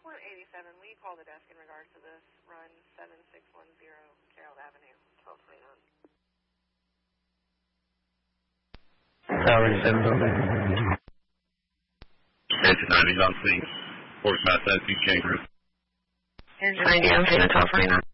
187, will you call the desk in regards to this? Run 7610 Carroll Avenue, 1229. Tower 7 building. Engine 90 on scene. Force Mass Attitude Chamber. Engine 90 on scene at 1229.